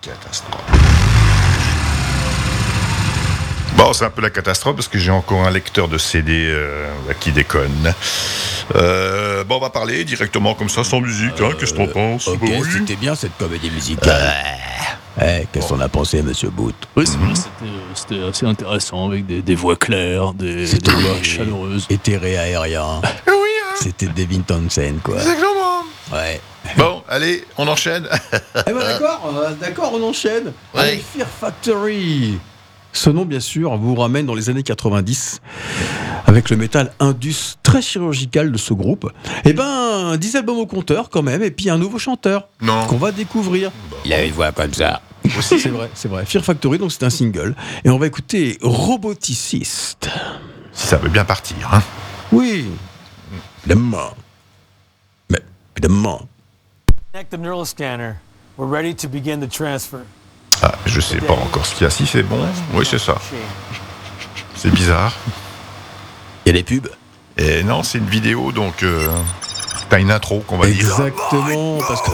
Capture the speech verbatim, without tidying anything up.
Catastrophe. Bon, c'est un peu la catastrophe parce que j'ai encore un lecteur de C D euh, qui déconne. Euh, bon, on va parler directement comme ça, sans musique. Euh, hein, qu'est-ce que t'en penses? Ok, oui. C'était bien cette comédie musicale. Euh, eh, qu'est-ce qu'on a pensé, Monsieur Booth? Oui, c'est vrai, c'était, c'était assez intéressant avec des, des voix claires, des, des voix chaleureuses. Éthéré aérien. Oui, hein. C'était Devin Townsend, quoi. Exactement. Ouais. Bon, allez, on enchaîne. Eh ben d'accord, euh, d'accord, on enchaîne. Ouais. Avec Fear Factory. Ce nom, bien sûr, vous ramène dans les années quatre-vingt-dix avec le métal indus très chirurgical de ce groupe. Eh ben, dix albums au compteur quand même, et puis un nouveau chanteur Non. qu'on va découvrir. Il a une voix comme ça. C'est vrai, c'est vrai. Fear Factory, donc c'est un single. Et on va écouter Roboticist. Si ça veut bien partir, hein. Oui, évidemment. Mais, évidemment. Connect the neural scanner. We're ready to begin the transfer. Ah, je sais pas encore ce qu'il y a. Si c'est bon, oui, c'est ça. C'est bizarre. Il y a des pubs. Et non, c'est une vidéo, donc euh, t'as une intro qu'on va dire. Exactement, parce que